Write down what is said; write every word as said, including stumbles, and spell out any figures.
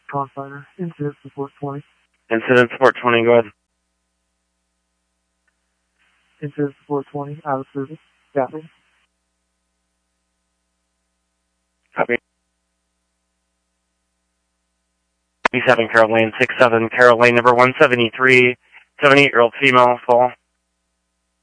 Confighter, incident support twenty. Incident support twenty, go ahead. Incident support twenty, out of service. Copy. Copy. seven Carol Lane, six seven Carol Lane, number one seventy-three, seventy-eight-year-old female, full.